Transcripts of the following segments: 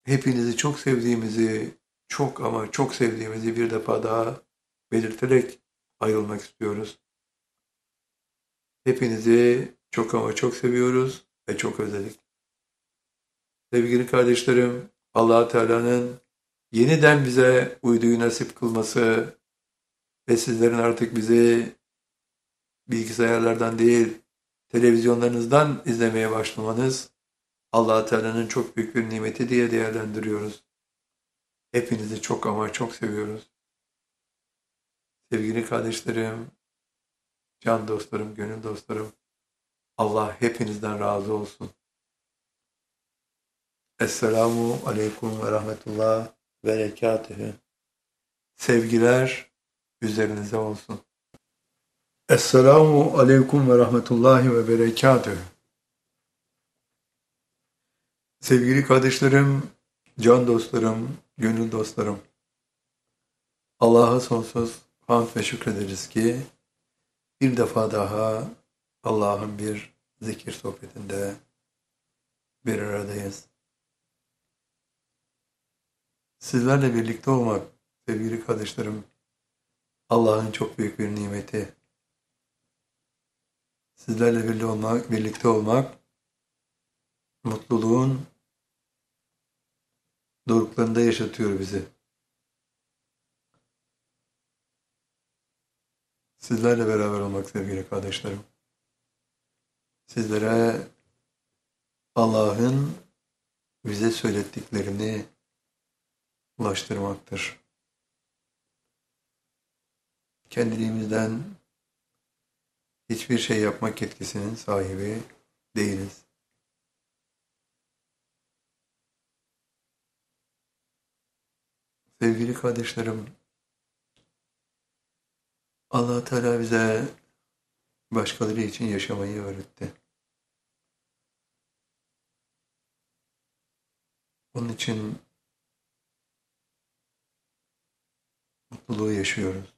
hepinizi çok sevdiğimizi, çok ama çok sevdiğimizi bir defa daha belirterek ayrılmak istiyoruz. Hepinizi çok ama çok seviyoruz ve çok özledik. Sevgili kardeşlerim, Allah Teala'nın yeniden bize uyduyu nasip kılması ve sizlerin artık bizi bilgisayarlardan değil, televizyonlarınızdan izlemeye başlamanız Allah Teala'nın çok büyük bir nimeti diye değerlendiriyoruz. Hepinizi çok ama çok seviyoruz. Sevgili kardeşlerim, can dostlarım, gönül dostlarım, Allah hepinizden razı olsun. Esselamu aleyküm ve rahmetullah ve berekatühü. Sevgiler üzerinize olsun. Esselamu aleyküm ve rahmetullahi ve berekatühü. Sevgili kardeşlerim, can dostlarım, gönül dostlarım, Allah'a sonsuz hamd ve şükrederiz ki bir defa daha Allah'ın bir zikir sohbetinde bir aradayız. Sizlerle birlikte olmak, sevgili kardeşlerim, Allah'ın çok büyük bir nimeti. Sizlerle birlikte olmak, mutluluğun doruklarında yaşatıyor bizi. Sizlerle beraber olmak sevgili kardeşlerim. Sizlere Allah'ın bize söylettiklerini ulaştırmaktır. Kendiliğimizden hiçbir şey yapmak yetkisinin sahibi değiliz. Sevgili kardeşlerim, Allah Teala bize başkaları için yaşamayı öğretti. Onun için mutluluğu yaşıyoruz.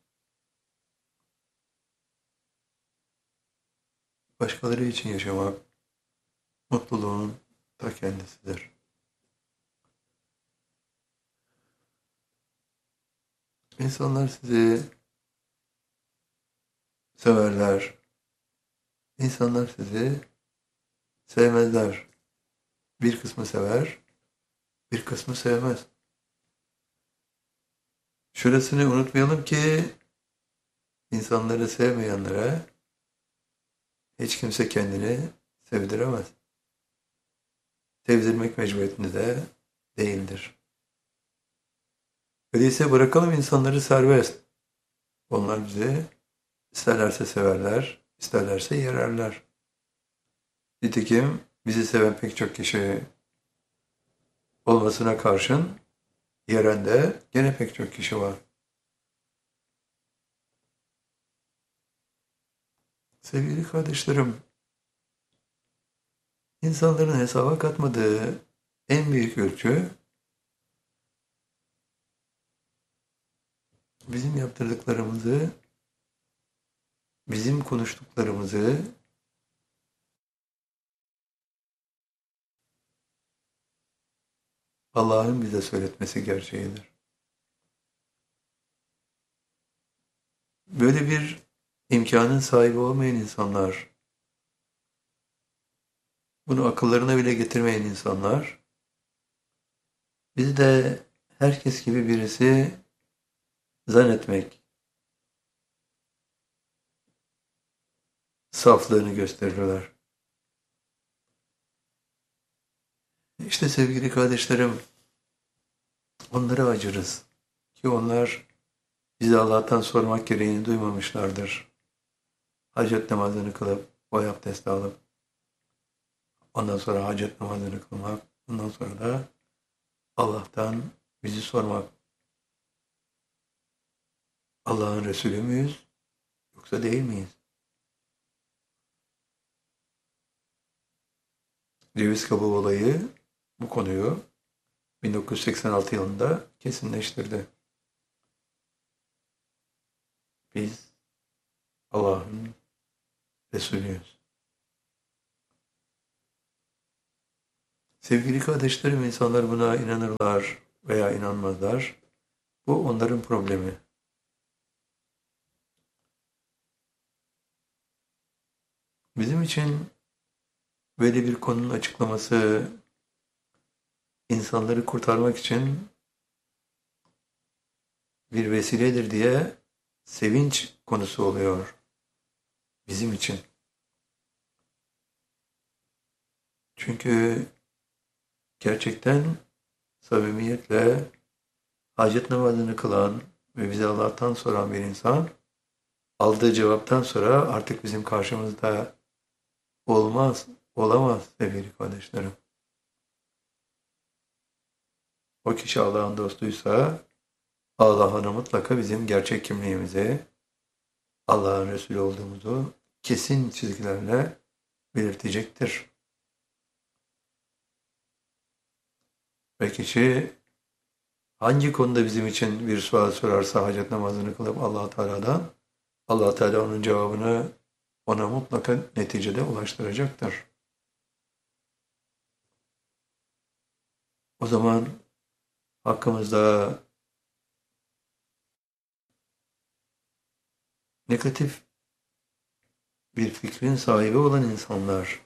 Başkaları için yaşamak mutluluğun ta kendisidir. İnsanlar sizi severler. İnsanlar sizi sevmezler. Bir kısmı sever, bir kısmı sevmez. Şurasını unutmayalım ki insanları sevmeyenlere hiç kimse kendini sevdiremez. Sevdirmek mecburiyetinde de değildir. Öyleyse bırakalım insanları serbest. Onlar bizi isterlerse severler, isterlerse yererler. Nitekim bizi seven pek çok kişi olmasına karşın yeren de gene pek çok kişi var. Sevgili kardeşlerim, insanların hesaba katmadığı en büyük ölçü bizim yaptırdıklarımızı, bizim konuştuklarımızı Allah'ın bize söyletmesi gerçeğidir. Böyle bir imkanın sahibi olmayan insanlar, bunu akıllarına bile getirmeyen insanlar, bizi de herkes gibi birisi zannetmek, saflığını gösterirler. İşte sevgili kardeşlerim, onlara acırız ki onlar bize Allah'tan sormak gereğini duymamışlardır. Hacet namazını kılıp, boy abdesti alıp, ondan sonra hacet namazını kılmak, ondan sonra da Allah'tan bizi sormak. Allah'ın Resulü müyüz yoksa değil miyiz? Ceviz kabuğu olayı bu konuyu 1986 yılında kesinleştirdi. Biz Allah'ın Resulüyüz. Sevgili kardeşlerim, insanlar buna inanırlar veya inanmazlar. Bu onların problemi. Bizim için böyle bir konunun açıklaması insanları kurtarmak için bir vesiledir diye sevinç konusu oluyor bizim için. Çünkü gerçekten samimiyetle hacet namazını kılan ve bize Allah'tan soran bir insan aldığı cevaptan sonra artık bizim karşımızda olmaz, olamaz sevgili kardeşlerim. O kişi Allah'ın dostuysa Allah'ın mutlaka bizim gerçek kimliğimizi, Allah'ın Resulü olduğumuzu kesin çizgilerle belirtecektir. Ve kişi hangi konuda bizim için bir sual sorarsa hacet namazını kılıp Allah Teala'dan, Allah Teala onun cevabını ona mutlaka neticede ulaştıracaktır. O zaman hakkımızda negatif bir fikrin sahibi olan insanlar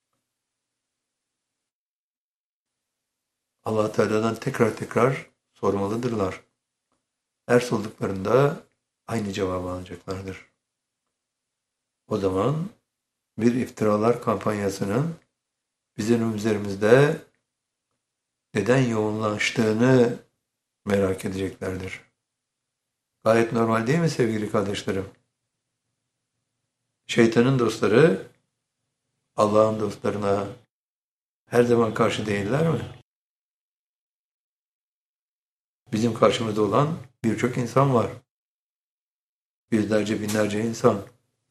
Allah Teala'dan tekrar tekrar sormalıdırlar. Her sorduklarında aynı cevabı alacaklardır. O zaman bir iftiralar kampanyasının bizim üzerimizde neden yoğunlaştığını merak edeceklerdir. Gayet normal değil mi sevgili kardeşlerim? Şeytanın dostları Allah'ın dostlarına her zaman karşı değiller mi? Bizim karşımızda olan birçok insan var. Yüzlerce, binlerce insan.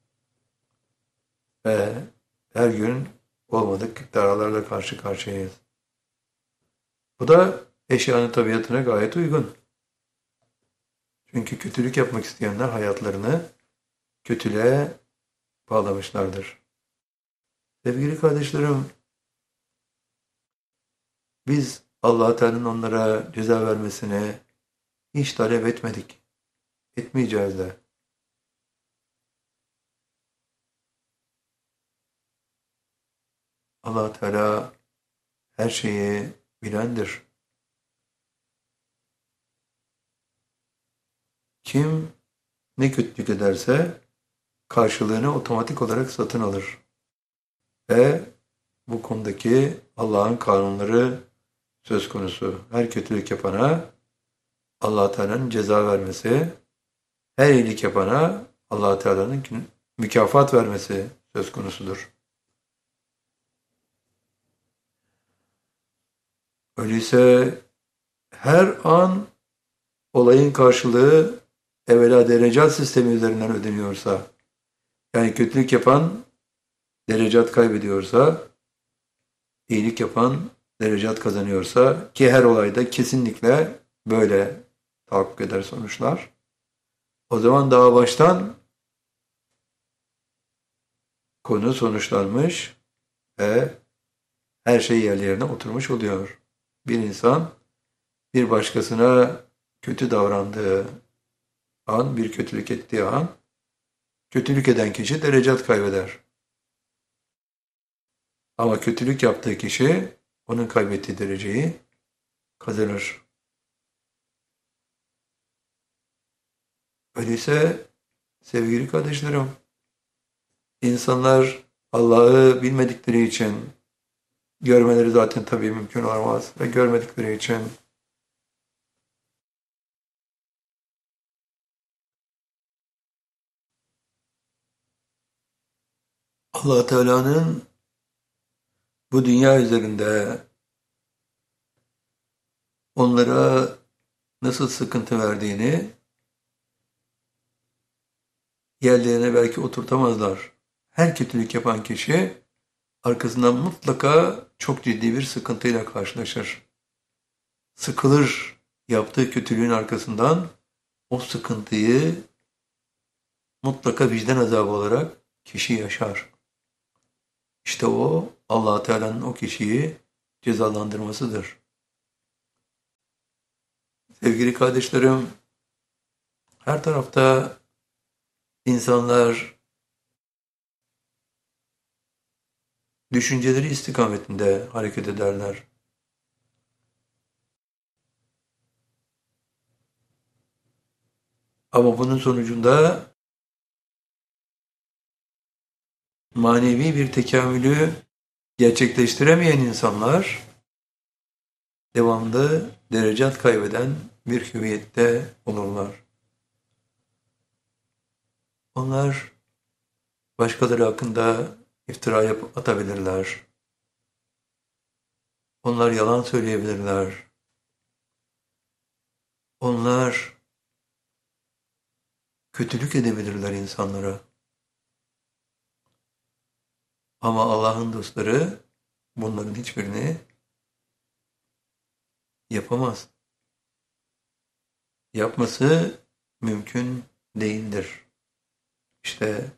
Ve her gün olmadık iftiralarla karşı karşıyayız. Bu da eşyanın tabiatına gayet uygun. Çünkü kötülük yapmak isteyenler hayatlarını kötülüğe bağlamışlardır. Sevgili kardeşlerim, biz Allah Teala'nın onlara ceza vermesini hiç talep etmedik. Etmeyeceğiz de. Allah Teala her şeyi bilendir. Kim ne kötülük ederse karşılığını otomatik olarak satın alır. Ve bu konudaki Allah'ın kanunları söz konusu. Her kötülük yapana Allah Teala'nın ceza vermesi, her iyilik yapana Allah Teala'nın mükafat vermesi söz konusudur. Öyleyse her an olayın karşılığı evvela derecat sistemi üzerinden ödeniyorsa, yani kötülük yapan derecat kaybediyorsa, iyilik yapan derecat kazanıyorsa, ki her olayda kesinlikle böyle tahakkuk eder sonuçlar, o zaman daha baştan konu sonuçlanmış ve her şey yerli yerine oturmuş oluyor. Bir insan bir başkasına kötü davrandığı an, bir kötülük ettiği an, kötülük eden kişi derecat kaybeder. Ama kötülük yaptığı kişi onun kaybettiği dereceyi kazanır. Öyleyse sevgili kardeşlerim, insanlar Allah'ı bilmedikleri için, görmeleri zaten tabii mümkün olmaz ve görmedikleri için Allah Teala'nın bu dünya üzerinde onlara nasıl sıkıntı verdiğini yerlerine belki oturtamazlar. Her kötülük yapan kişi arkasından mutlaka çok ciddi bir sıkıntıyla karşılaşır. Sıkılır yaptığı kötülüğün arkasından o sıkıntıyı mutlaka vicdan azabı olarak kişi yaşar. İşte o Allah Teala'nın o kişiyi cezalandırmasıdır. Sevgili kardeşlerim, her tarafta insanlar düşünceleri istikametinde hareket ederler. Ama bunun sonucunda manevi bir tekamülü gerçekleştiremeyen insanlar devamlı derecat kaybeden bir hüviyette olurlar. Onlar başkaları hakkında iftira atabilirler. Onlar yalan söyleyebilirler. Onlar kötülük edebilirler insanlara. Ama Allah'ın dostları bunların hiçbirini yapamaz. Yapması mümkün değildir. İşte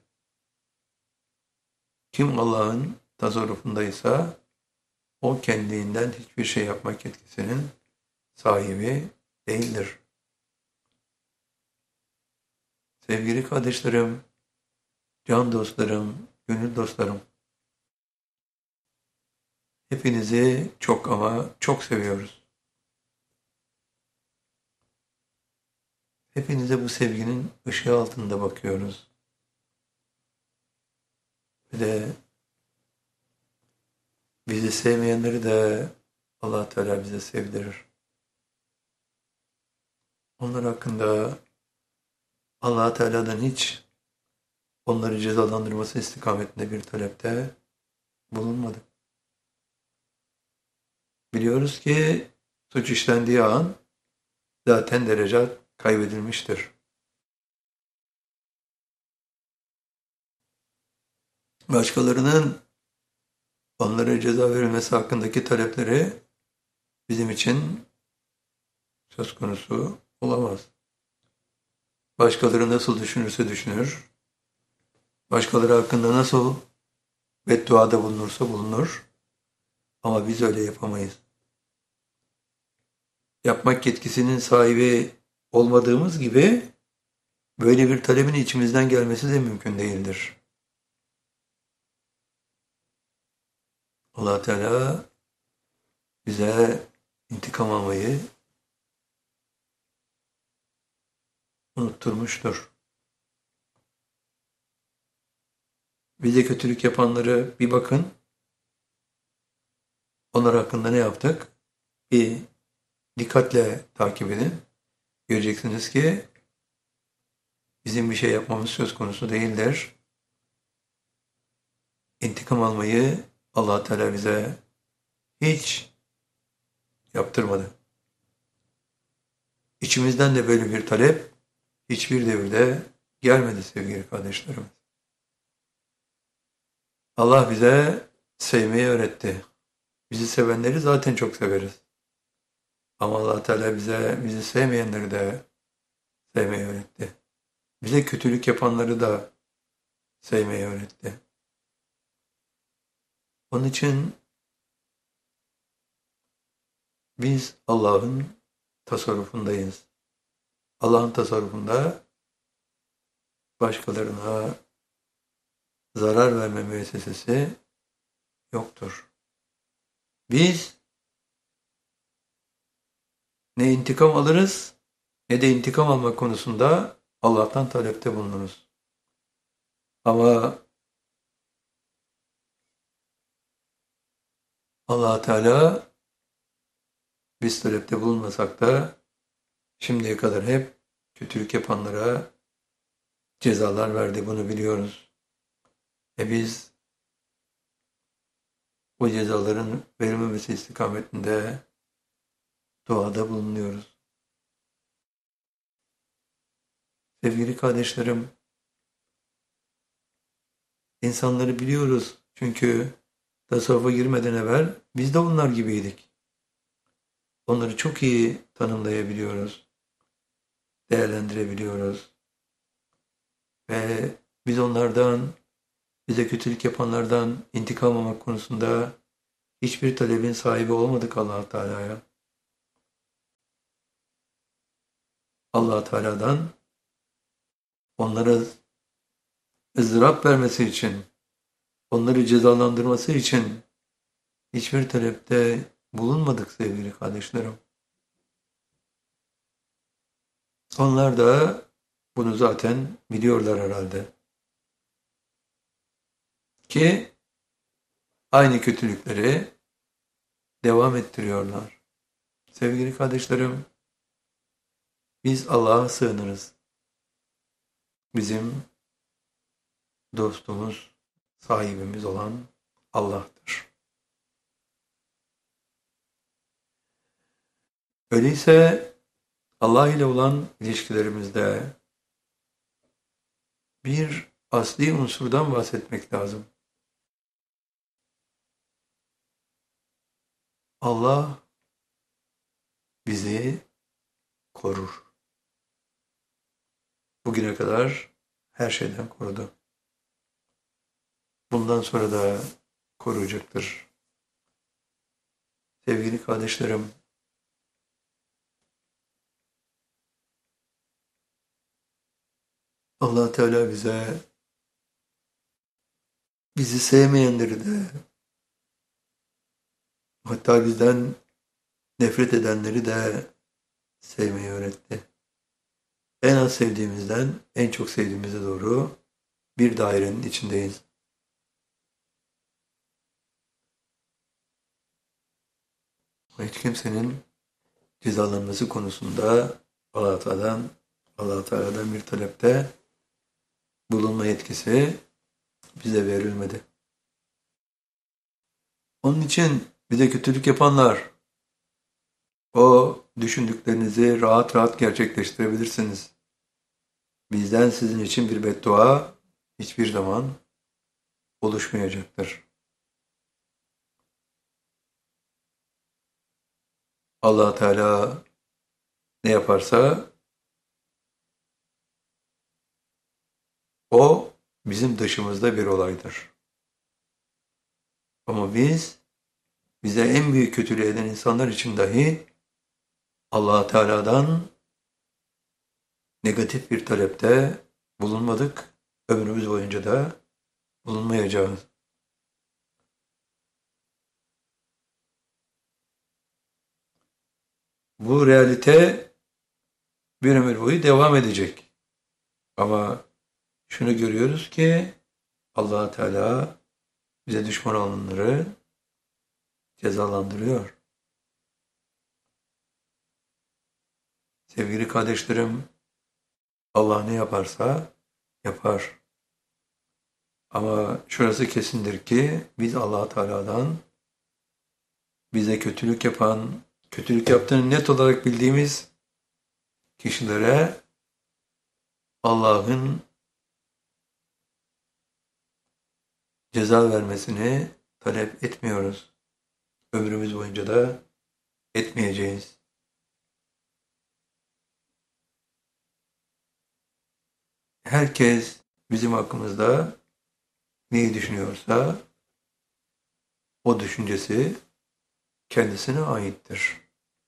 kim Allah'ın tasarrufundaysa o kendinden hiçbir şey yapmak yetkisinin sahibi değildir. Sevgili kardeşlerim, can dostlarım, gönül dostlarım, hepinizi çok ama çok seviyoruz. Hepinize bu sevginin ışığı altında bakıyoruz. Ve de bizi sevmeyenleri de Allah Teala bize sevdirir. Onlar hakkında Allah Teala'dan hiç onları cezalandırması istikametinde bir talepte bulunmadık. Biliyoruz ki suç işlendiği an zaten derecat kaybedilmiştir. Başkalarının onlara ceza verilmesi hakkındaki talepleri bizim için söz konusu olamaz. Başkaları nasıl düşünürse düşünür, başkaları hakkında nasıl bedduada bulunursa bulunur ama biz öyle yapamayız. Yapmak yetkisinin sahibi olmadığımız gibi böyle bir talebin içimizden gelmesi de mümkün değildir. Allah Teala bize intikam almayı unutturmuştur. Bize kötülük yapanları bir bakın, onlar hakkında ne yaptık? Bir dikkatle takip edin. Göreceksiniz ki bizim bir şey yapmamız söz konusu değildir. İntikam almayı Allah Teala bize hiç yaptırmadı. İçimizden de böyle bir talep hiçbir devirde gelmedi sevgili kardeşlerim. Allah bize sevmeyi öğretti. Bizi sevenleri zaten çok severiz. Ama Allah Teala bizi sevmeyenleri de sevmeyi öğretti. Bize kötülük yapanları da sevmeyi öğretti. Onun için biz Allah'ın tasarrufundayız. Allah'ın tasarrufunda başkalarına zarar verme müessesesi yoktur. Biz ne intikam alırız ne de intikam alma konusunda Allah'tan talepte bulunuruz. Ama Allah Teala biz talepte bulunmasak da şimdiye kadar hep kötülük yapanlara cezalar verdi, bunu biliyoruz. Biz bu cezaların verilmemesi istikametinde duada bulunuyoruz. Sevgili kardeşlerim, insanları biliyoruz çünkü tasavvufa girmeden evvel biz de onlar gibiydik. Onları çok iyi tanımlayabiliyoruz, değerlendirebiliyoruz. Ve biz onlardan, bize kötülük yapanlardan intikam almak konusunda hiçbir talebin sahibi olmadık Allah Teala'ya. Allah Teala'dan onlara ızdırap vermesi için, onları cezalandırması için hiçbir talepte bulunmadık sevgili kardeşlerim. Onlar da bunu zaten biliyorlar herhalde. Ki aynı kötülükleri devam ettiriyorlar. Sevgili kardeşlerim, biz Allah'a sığınırız. Bizim dostumuz, sahibimiz olan Allah'tır. Öyleyse Allah ile olan ilişkilerimizde bir asli unsurdan bahsetmek lazım. Allah bizi korur. Bugüne kadar her şeyden korudu. Bundan sonra da koruyacaktır. Sevgili kardeşlerim, Allah Teala bizi sevmeyenleri de, hatta bizden nefret edenleri de sevmeyi öğretti. En az sevdiğimizden en çok sevdiğimize doğru bir dairenin içindeyiz. Hiç kimsenin cezalanması konusunda Allah Teala'dan bir talepte bulunma yetkisi bize verilmedi. Onun için bize kötülük yapanlar, o düşündüklerinizi rahat rahat gerçekleştirebilirsiniz. Bizden sizin için bir beddua hiçbir zaman oluşmayacaktır. Allah Teala ne yaparsa o bizim dışımızda bir olaydır. Ama bize en büyük kötülüğü eden insanlar için dahi Allah Teala'dan negatif bir talepte bulunmadık. Ömrümüz boyunca da bulunmayacağız. Bu realite bir ömür boyu devam edecek. Ama şunu görüyoruz ki Allah Teala bize düşman olanları cezalandırıyor. Sevgili kardeşlerim, Allah ne yaparsa yapar. Ama şurası kesindir ki biz Allah Teala'dan bize kötülük yapan, kötülük yaptığını net olarak bildiğimiz kişilere Allah'ın ceza vermesini talep etmiyoruz. Ömrümüz boyunca da etmeyeceğiz. Herkes bizim hakkımızda neyi düşünüyorsa o düşüncesi kendisine aittir.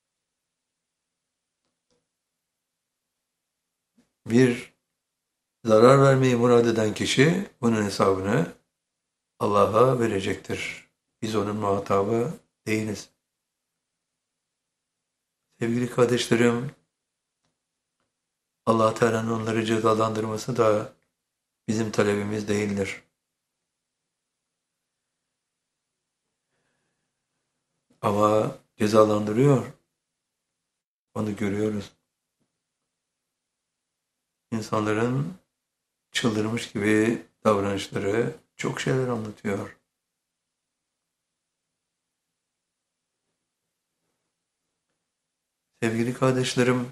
Bir zarar vermeyi murad eden kişi bunun hesabını Allah'a verecektir. Biz onun muhatabı değiliz. Sevgili kardeşlerim, Allah Teala'nın onları cezalandırması da bizim talebimiz değildir. Ama cezalandırıyor. Onu görüyoruz. İnsanların çıldırmış gibi davranışları çok şeyler anlatıyor. Sevgili kardeşlerim,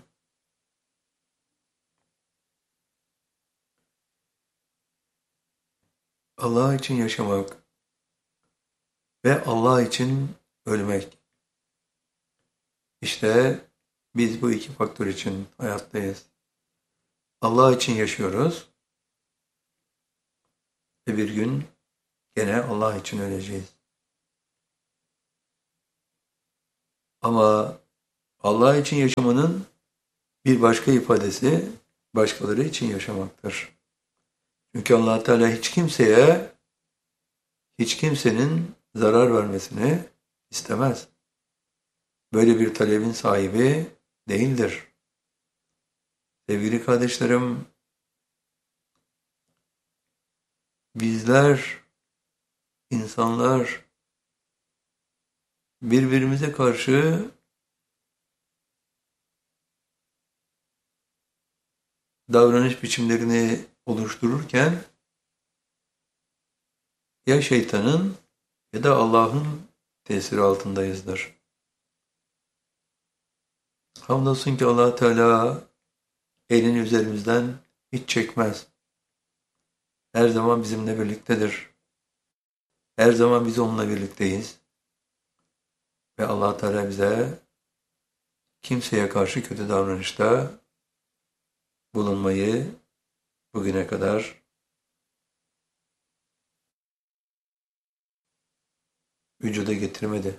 Allah için yaşamak ve Allah için ölmek. İşte biz bu iki faktör için hayattayız. Allah için yaşıyoruz ve bir gün gene Allah için öleceğiz. Ama Allah için yaşamanın bir başka ifadesi başkaları için yaşamaktır. Çünkü Allah Teala hiç kimsenin zarar vermesini istemez. Böyle bir talebin sahibi değildir. Sevgili kardeşlerim, bizler, insanlar birbirimize karşı davranış biçimlerini oluştururken ya şeytanın ya da Allah'ın tesiri altındayızdır. Hamdolsun ki Allah Teala elini üzerimizden hiç çekmez. Her zaman bizimle birliktedir. Her zaman biz onunla birlikteyiz. Ve Allah Teala bize kimseye karşı kötü davranışta bulunmayı bugüne kadar vücuda getirmedi.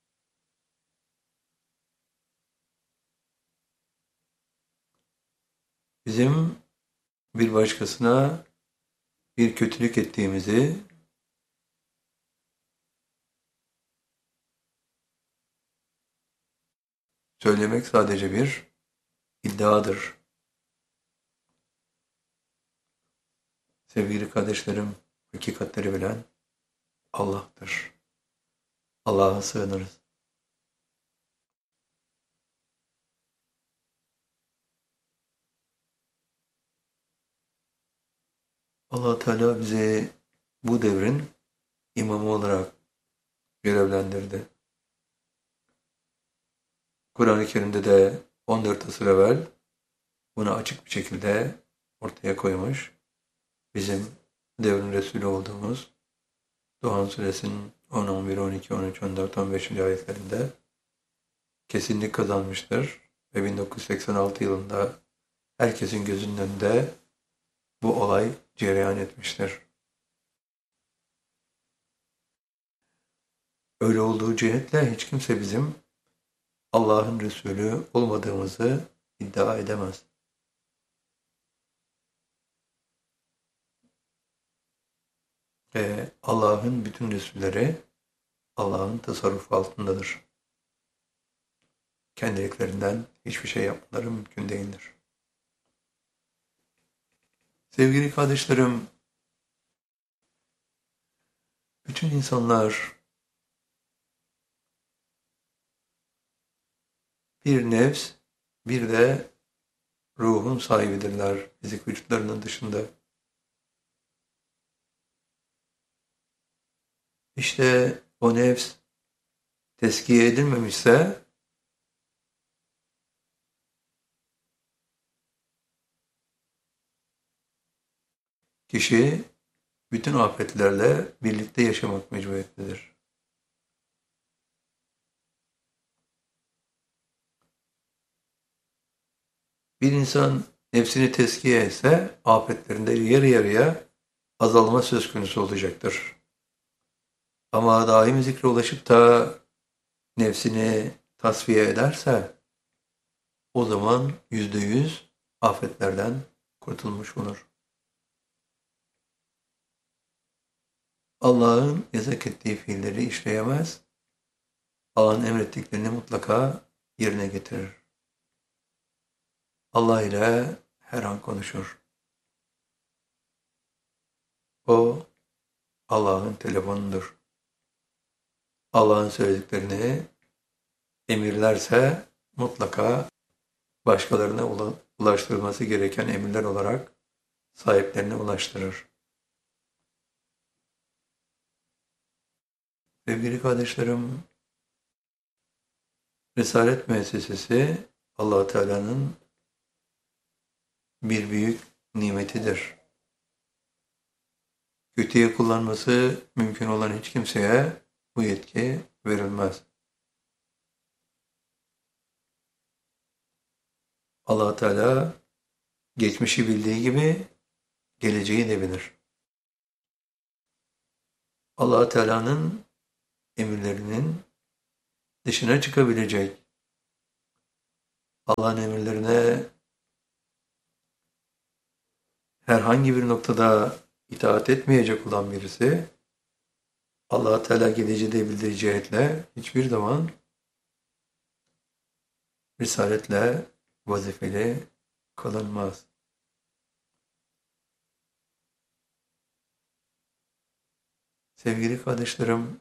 Bizim bir başkasına bir kötülük ettiğimizi söylemek sadece bir iddiadır. Sevgili kardeşlerim, hakikatleri bilen Allah'tır. Allah'a sığınırız. Allah Teala bizi bu devrin imamı olarak görevlendirdi. Kur'an-ı Kerim'de de 14 asır evvel bunu açık bir şekilde ortaya koymuş. Bizim devrin Resulü olduğumuz Doğan Suresinin 10, 11, 12, 13, 14, 15. ayetlerinde kesinlik kazanmıştır. Ve 1986 yılında herkesin gözünün önünde bu olay cereyan etmiştir. Öyle olduğu cihetle hiç kimse bizim Allah'ın Resulü olmadığımızı iddia edemez. Ve Allah'ın bütün Resulleri Allah'ın tasarrufu altındadır. Kendiliklerinden hiçbir şey yapmaları mümkün değildir. Sevgili kardeşlerim, bütün insanlar bir nefs, bir de ruhun sahibidirler fizik vücutlarının dışında. İşte o nefs teskiye edilmemişse kişi bütün afetlerle birlikte yaşamak mecburiyetindedir. Bir insan nefsini teskiye etse afetlerinde yarı yarıya azalma söz konusu olacaktır. Ama daim zikre ulaşıp da nefsini tasfiye ederse o zaman %100 afetlerden kurtulmuş olur. Allah'ın yasak ettiği fiilleri işleyemez, Allah'ın emrettiklerini mutlaka yerine getirir. Allah ile her an konuşur. O Allah'ın telefonudur. Allah'ın söylediklerini emirlerse mutlaka başkalarına ulaştırılması gereken emirler olarak sahiplerine ulaştırır. Sevgili kardeşlerim, Risalet Müessesesi Allah Teala'nın bir büyük nimetidir. Kötüye kullanması mümkün olan hiç kimseye bu yetki verilmez. Allah Teala geçmişi bildiği gibi geleceği de bilir. Allah Teala'nın emirlerinin dışına çıkabilecek, Allah'ın emirlerine herhangi bir noktada itaat etmeyecek olan birisi, Allah-u Teala geleceği bildiği cihetle hiçbir zaman risaletle vazifeli kılınmaz. Sevgili kardeşlerim,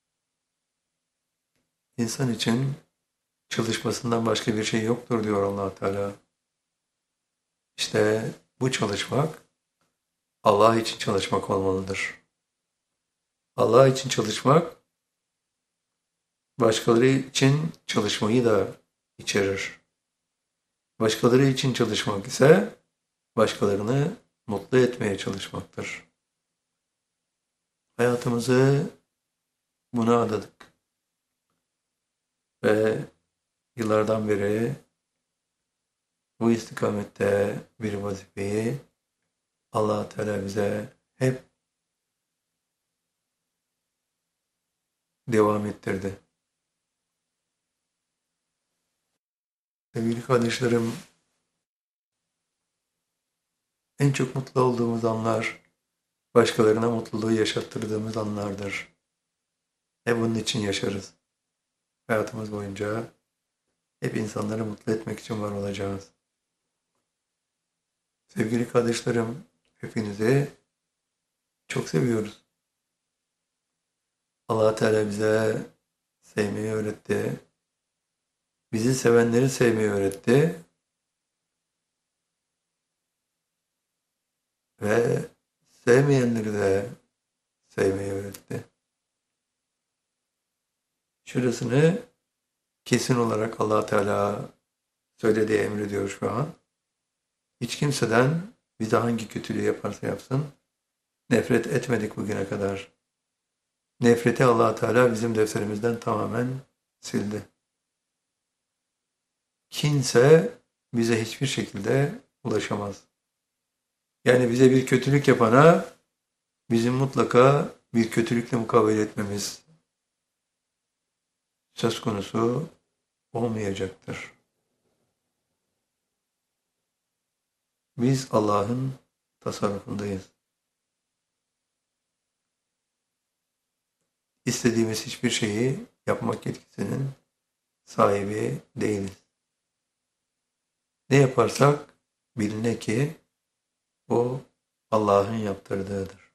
insan için çalışmasından başka bir şey yoktur diyor Allah Teala. İşte bu çalışmak Allah için çalışmak olmalıdır. Allah için çalışmak başkaları için çalışmayı da içerir. Başkaları için çalışmak ise başkalarını mutlu etmeye çalışmaktır. Hayatımızı buna adadık ve yıllardan beri bu istikamette bir vazifeyi Allah Teala bize hep devam ettirdi. Sevgili kardeşlerim, en çok mutlu olduğumuz anlar, başkalarına mutluluğu yaşattırdığımız anlardır. Hep bunun için yaşarız. Hayatımız boyunca hep insanları mutlu etmek için var olacağız. Sevgili kardeşlerim, hepinizi çok seviyoruz. Allah Teala bize sevmeyi öğretti. Bizi sevenleri sevmeyi öğretti. Ve sevmeyenleri de sevmeyi öğretti. Şurasını kesin olarak Allah Teala söylediği emrediyor şu an. Hiç kimseden bize hangi kötülüğü yaparsa yapsın nefret etmedik bugüne kadar. Nefreti Allah Teala bizim defterimizden tamamen sildi. Kimse bize hiçbir şekilde ulaşamaz. Yani bize bir kötülük yapana bizim mutlaka bir kötülükle mukabele etmemiz söz konusu olmayacaktır. Biz Allah'ın tasarrufundayız. İstediğimiz hiçbir şeyi yapmak yetkisinin sahibi değiliz. Ne yaparsak biline ki o Allah'ın yaptırdığıdır.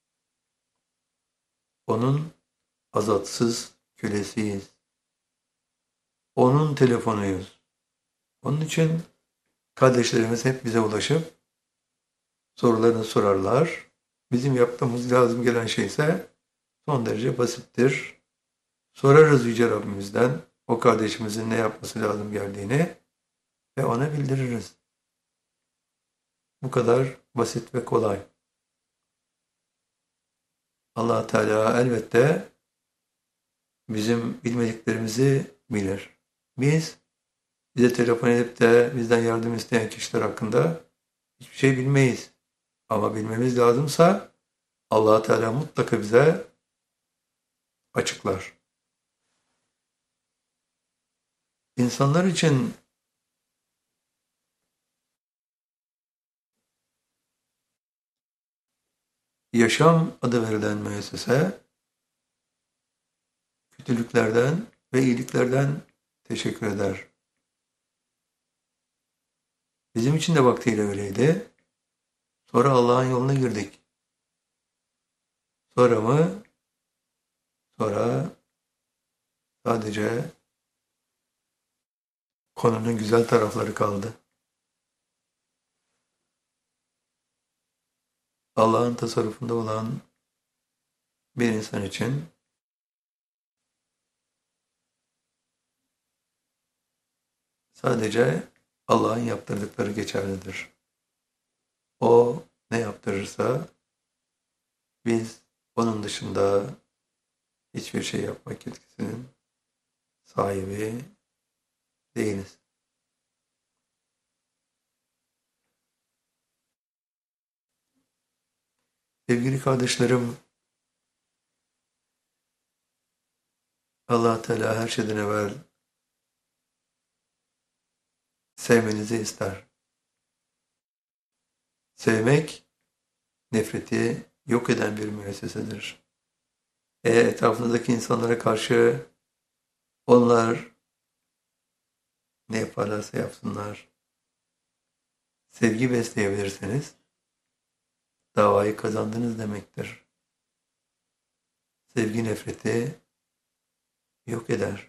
Onun azatsız kölesiyiz. Onun telefonuyuz. Onun için kardeşlerimiz hep bize ulaşıp sorularını sorarlar. Bizim yapmamız lazım gelen şey ise son derece basittir. Sorarız Yüce Rabbimizden o kardeşimizin ne yapması lazım geldiğini ve ona bildiririz. Bu kadar basit ve kolay. Allah Teala elbette bizim bilmediklerimizi bilir. Bize telefon edip de bizden yardım isteyen kişiler hakkında hiçbir şey bilmeyiz. Ama bilmemiz lazımsa Allah Teala mutlaka bize açıklar. İnsanlar için yaşam adı verilen müessese kötülüklerden ve iyiliklerden teşekkür eder. Bizim için de vaktiyle öyleydi. Sonra Allah'ın yoluna girdik. Sonra mı? Sonra sadece konunun güzel tarafları kaldı. Allah'ın tasarrufunda olan bir insan için sadece Allah'ın yaptırdıkları geçerlidir. O ne yaptırırsa biz onun dışında hiçbir şey yapmak yetkisinin sahibi değiliz. Sevgili kardeşlerim, Allah Teala her şeyden evvel sevmenizi ister. Sevmek, nefreti yok eden bir müessesedir. Etrafınızdaki insanlara karşı onlar ne yaparlarsa yapsınlar, sevgi besleyebilirseniz davayı kazandınız demektir. Sevgi nefreti yok eder.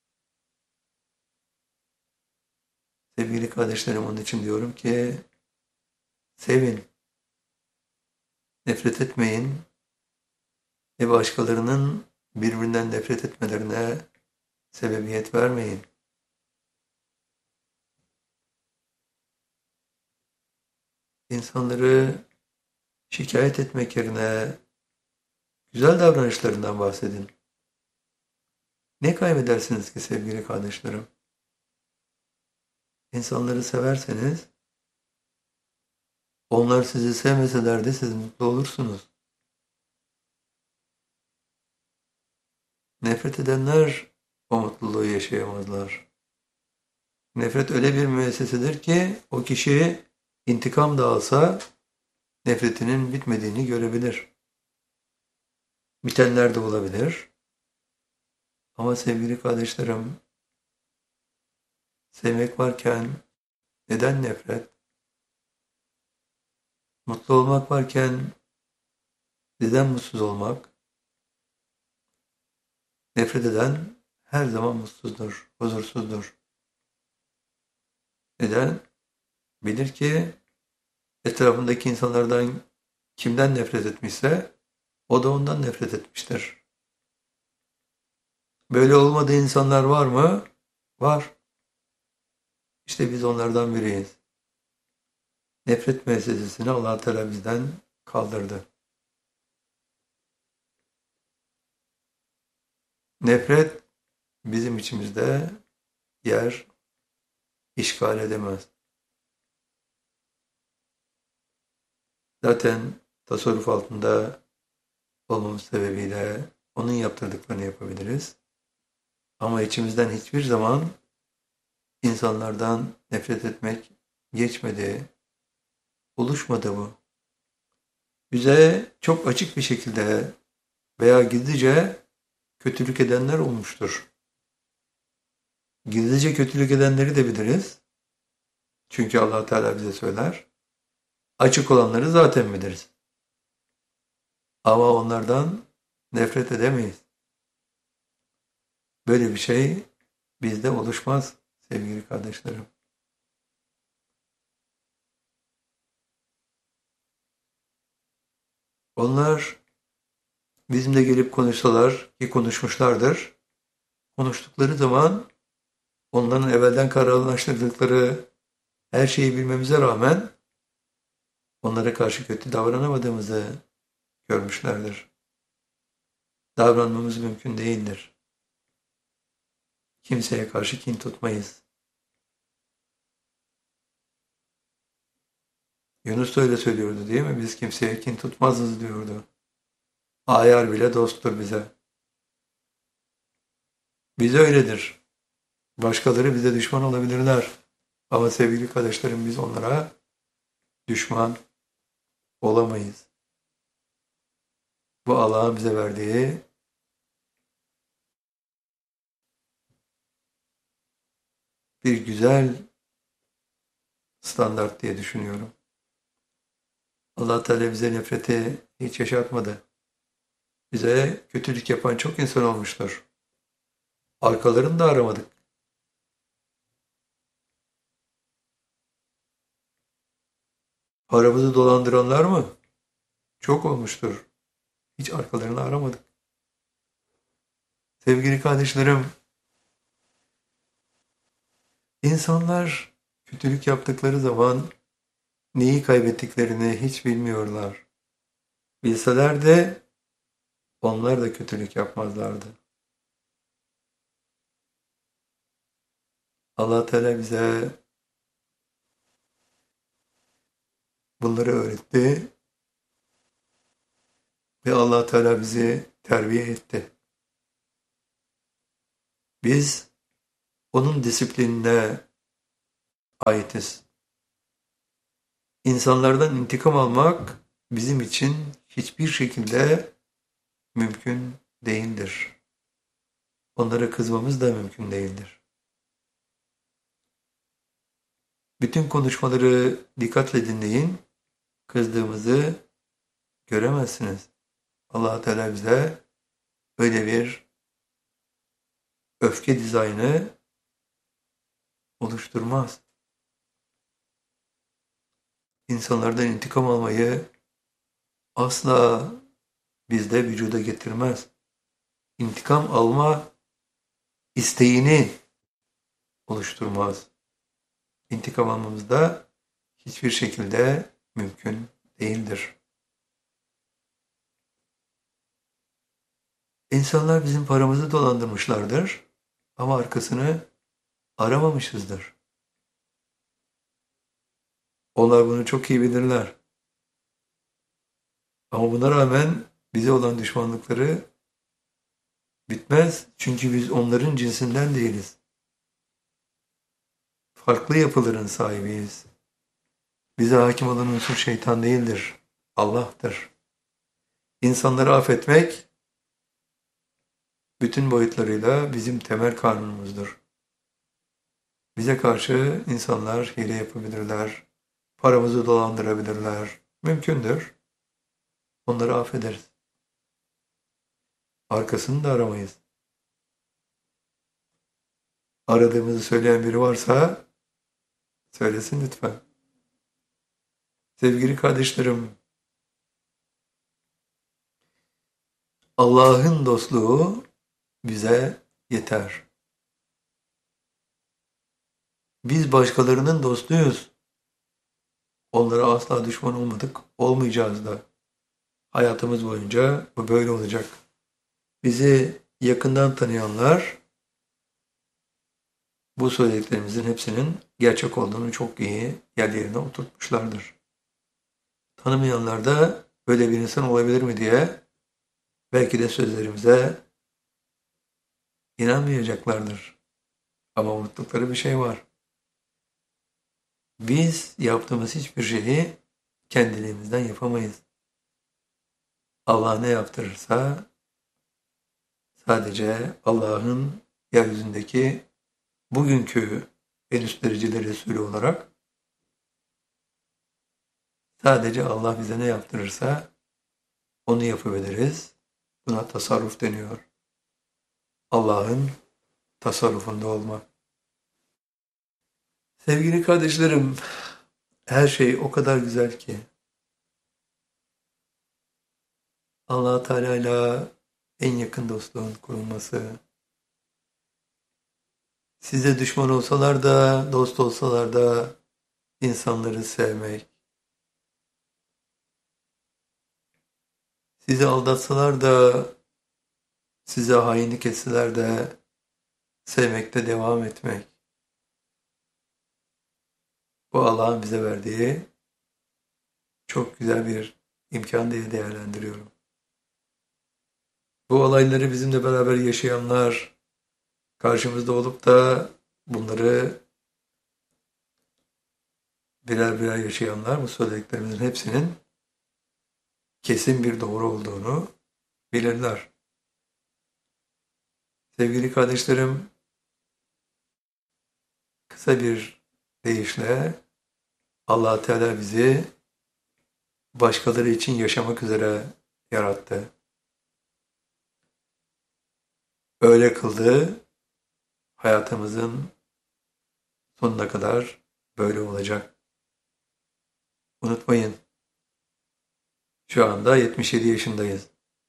Sevgili kardeşlerim, onun için diyorum ki sevin, nefret etmeyin ve başkalarının birbirinden nefret etmelerine sebebiyet vermeyin. İnsanları şikayet etmek yerine güzel davranışlarından bahsedin. Ne kaybedersiniz ki sevgili kardeşlerim? İnsanları severseniz onlar sizi sevmeseler de siz mutlu olursunuz. Nefret edenler o mutluluğu yaşayamazlar. Nefret öyle bir müessesedir ki o kişi intikam da alsa nefretinin bitmediğini görebilir. Bitenler de olabilir. Ama sevgili kardeşlerim, sevmek varken neden nefret? Mutlu olmak varken neden mutsuz olmak? Nefret eden her zaman mutsuzdur, huzursuzdur. Neden? Bilir ki etrafındaki insanlardan kimden nefret etmişse o da ondan nefret etmiştir. Böyle olmadığı insanlar var mı? Var. İşte biz onlardan biriyiz. Nefret meselesini Allah Teala bizden kaldırdı. Nefret bizim içimizde yer işgal edemez. Zaten tasarruf altında olmamız sebebiyle onun yaptırdıklarını yapabiliriz. Ama içimizden hiçbir zaman insanlardan nefret etmek geçmedi, oluşmadı bu. Bize çok açık bir şekilde veya gizlice kötülük edenler olmuştur. Gizlice kötülük edenleri de biliriz. Çünkü Allah Teala bize söyler. Açık olanları zaten biliriz. Ama onlardan nefret edemeyiz. Böyle bir şey bizde oluşmaz sevgili kardeşlerim. Onlar bizimle gelip konuşsalar ki konuşmuşlardır. Konuştukları zaman onların evvelden kararlaştırdıkları her şeyi bilmemize rağmen onlara karşı kötü davranamadığımızı görmüşlerdir. Davranmamız mümkün değildir. Kimseye karşı kin tutmayız. Yunus da öyle söylüyordu değil mi? Biz kimseye kin tutmazız diyordu. Ayar bile dosttur bize. Biz öyledir. Başkaları bize düşman olabilirler. Ama sevgili kardeşlerim biz onlara düşman olamayız. Bu Allah'ın bize verdiği bir güzel standart diye düşünüyorum. Allah Teala bize nefreti hiç yaşatmadı. Bize kötülük yapan çok insan olmuştur. Arkalarını da aramadık. Paramızı dolandıranlar mı? Çok olmuştur. Hiç arkalarını aramadık. Sevgili kardeşlerim, insanlar kötülük yaptıkları zaman neyi kaybettiklerini hiç bilmiyorlar. Bilseler de onlar da kötülük yapmazlardı. Allah Teala bize bunları öğretti ve Allah Teala bizi terbiye etti. Biz onun disiplinine aitiz. İnsanlardan intikam almak bizim için hiçbir şekilde mümkün değildir. Onlara kızmamız da mümkün değildir. Bütün konuşmaları dikkatle dinleyin. Kızdığımızı göremezsiniz. Allah Teala bize öyle bir öfke dizaynı oluşturmaz. İnsanlardan intikam almayı asla bizde vücuda getirmez. İntikam alma isteğini oluşturmaz. İntikam almamız da hiçbir şekilde mümkün değildir. İnsanlar bizim paramızı dolandırmışlardır ama arkasını aramamışızdır. Onlar bunu çok iyi bilirler. Ama buna rağmen bize olan düşmanlıkları bitmez. Çünkü biz onların cinsinden değiliz. Farklı yapıların sahibiyiz. Bize hakim olan unsur şeytan değildir. Allah'tır. İnsanları affetmek bütün boyutlarıyla bizim temel kanunumuzdur. Bize karşı insanlar hile yapabilirler, paramızı dolandırabilirler. Mümkündür. Onları affederiz. Arkasını da aramayız. Aradığımızı söyleyen biri varsa söylesin lütfen. Sevgili kardeşlerim, Allah'ın dostluğu bize yeter. Biz başkalarının dostuyuz. Onlara asla düşman olmadık, olmayacağız da. Hayatımız boyunca bu böyle olacak. Bizi yakından tanıyanlar bu söylediklerimizin hepsinin gerçek olduğunu çok iyi yerlerine oturtmuşlardır. Tanımayanlar da böyle bir insan olabilir mi diye belki de sözlerimize inanmayacaklardır. Ama unuttukları bir şey var. Biz yaptığımız hiçbir şeyi kendiliğimizden yapamayız. Allah ne yaptırırsa sadece Allah'ın yeryüzündeki bugünkü en üst dereceli Resulü olarak sadece Allah bize ne yaptırırsa onu yapabiliriz. Buna tasarruf deniyor. Allah'ın tasarrufunda olmak. Sevgili kardeşlerim, her şey o kadar güzel ki Allah Teala ile en yakın dostluğun kurulması, size düşman olsalar da, dost olsalar da insanları sevmek, sizi aldatsalar da, size hainlik etseler de sevmekte devam etmek. Bu Allah'ın bize verdiği çok güzel bir imkan diye değerlendiriyorum. Bu olayları bizimle beraber yaşayanlar, karşımızda olup da bunları birer birer yaşayanlar bu söylediklerimizin hepsinin kesin bir doğru olduğunu bilirler. Sevgili kardeşlerim, kısa bir deyişle Allah Teala bizi başkaları için yaşamak üzere yarattı. Öyle kıldı, hayatımızın sonuna kadar böyle olacak. Unutmayın, şu anda 77 yaşındayız.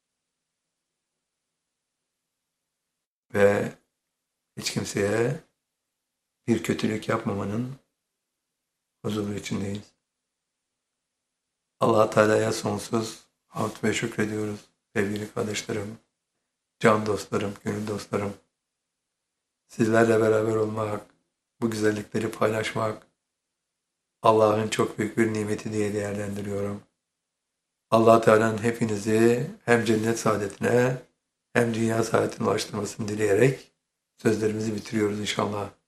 Ve hiç kimseye bir kötülük yapmamanın huzuru içindeyiz. Allah Teala'ya sonsuz hamd ve şükrediyoruz sevgili kardeşlerim, can dostlarım, gönül dostlarım. Sizlerle beraber olmak, bu güzellikleri paylaşmak Allah'ın çok büyük bir nimeti diye değerlendiriyorum. Allah Teala'nın hepinizi hem cennet saadetine hem dünya saadetine ulaştırmasını dileyerek sözlerimizi bitiriyoruz inşallah.